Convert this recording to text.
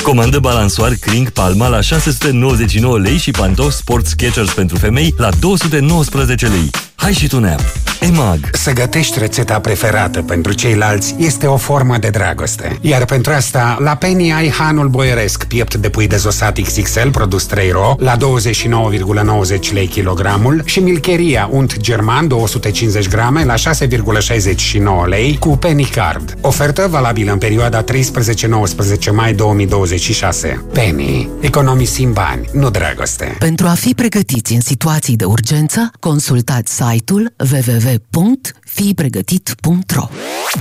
Comandă balansoar Kring Palma la 699 lei și pantofi sport Skechers pentru femei la 219 lei. Hai și tu, Neam! EMAG. Să gătești rețeta preferată pentru ceilalți este o formă de dragoste. Iar pentru asta, la Penny ai hanul boieresc, piept de pui dezosat XXL, produs 3 ro, la 29,90 lei kilogramul și milcheria unt german 250 grame la 6,69 lei cu Penny Card. Ofertă valabilă în perioada 13-19 mai 2026. Penny. Economisim bani, nu dragoste. Pentru a fi pregătiți în situații de urgență, consultați site-ul www.fipregătit.ro.